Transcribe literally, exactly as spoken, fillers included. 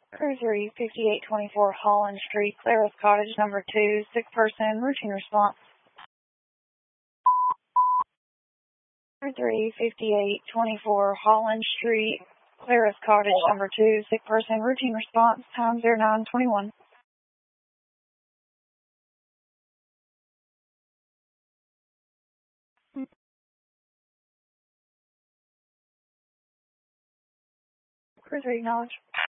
Crew three, fifty-eight twenty-four Holland Street, Claris Cottage, number two, sick person, routine response. Crew three, fifty-eight twenty-four Holland Street, Claris Cottage, number two, sick person, routine response, time zero nine twenty-one. Crew three, acknowledge.